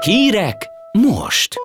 Hírek most!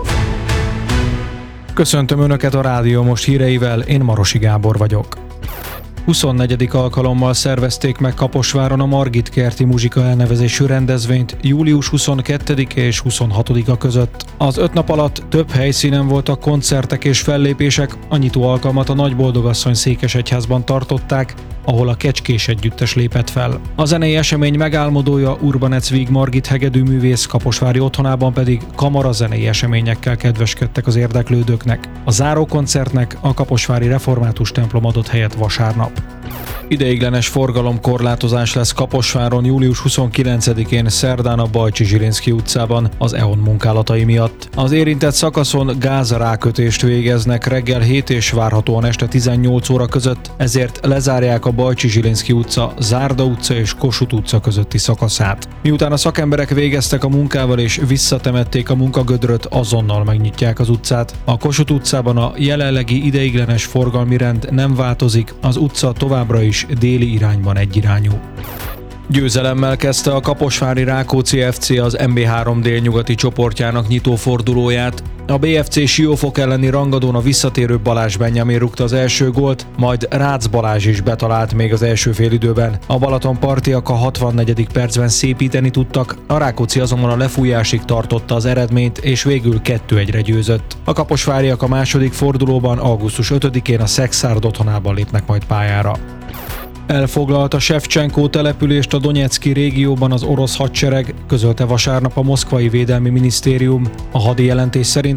Köszöntöm Önöket a Rádió Most híreivel, én Marosi Gábor vagyok. 24. alkalommal szervezték meg Kaposváron a Margit kerti muzsika elnevezésű rendezvényt július 22-e és 26-a között. Az 5 nap alatt több helyszínen voltak koncertek és fellépések, a nyitó alkalmat a Nagyboldogasszony Székesegyházban tartották, ahol a Kecskés együttes lépett fel. A zenei esemény megálmodója Urbanec Víg Margit hegedűművész, kaposvári otthonában pedig kamarazenei eseményekkel kedveskedtek az érdeklődőknek. A zárókoncertnek a kaposvári református templom adott helyet vasárnap. Ideiglenes forgalomkorlátozás lesz Kaposváron július 29-én szerdán a Bajcsy-Zsilinszky utcában az EON munkálatai miatt. Az érintett szakaszon gázrákötést végeznek reggel 7 és várhatóan este 18 óra között, ezért lezárják a Bajcsy-Zsilinszky utca, Zárda utca és Kossuth utca közötti szakaszát. Miután a szakemberek végeztek a munkával és visszatemették a munkagödröt, azonnal megnyitják az utcát. A Kossuth utcában a jelenlegi ideiglenes forgalmi rend nem változik, az utca továbbra is déli irányban egyirányú. Győzelemmel kezdte a kaposvári Rákóczi FC az MB3 délnyugati csoportjának nyitófordulóját. A BFC Siófok elleni rangadón a visszatérő Balázs Benjamin rúgta az első gólt, majd Rácz Balázs is betalált még az első félidőben. A Balatonpartiak a 64. percben szépíteni tudtak, a Rákóczi azonban a lefújásig tartotta az eredményt, és végül 2-1-re győzött. A kaposváriak a második fordulóban augusztus 5-én a Szekszárd otthonában lépnek majd pályára. Elfoglalta Sevcsenkó települést a Donyecky régióban az orosz hadsereg, közölte vasárnap a moszkvai védelmi minisztérium. A hadi jelentés szerint